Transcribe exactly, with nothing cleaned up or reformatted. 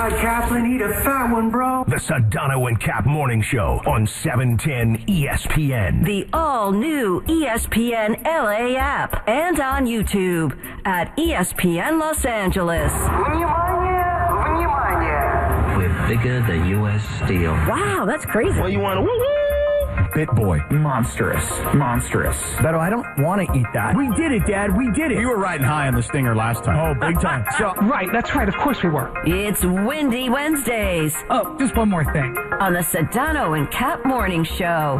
Kaplan, eat a fat one, bro. The Sedano and Cap Morning Show on seven ten E S P N. The all-new E S P N L A app and on YouTube at E S P N Los Angeles. Внимание! Внимание! We're bigger than U S Steel. Wow, that's crazy. Well, you want to woo-woo? BitBoy. Monstrous. Monstrous. Beto, I don't want to eat that. We did it, Dad. We did it. You were riding high on the stinger last time. Oh, big time. So, Right, that's right. Of course we were. It's Windy Wednesdays Oh, just one more thing. on the Sedano and Cap Morning Show.